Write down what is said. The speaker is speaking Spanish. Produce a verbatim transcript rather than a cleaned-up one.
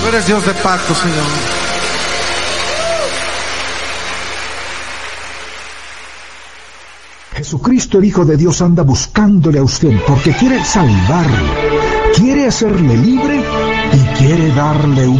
Tú eres Dios de pacto, Señor. Jesucristo, el Hijo de Dios, anda buscándole a usted porque quiere salvarle, quiere hacerle libre y quiere darle un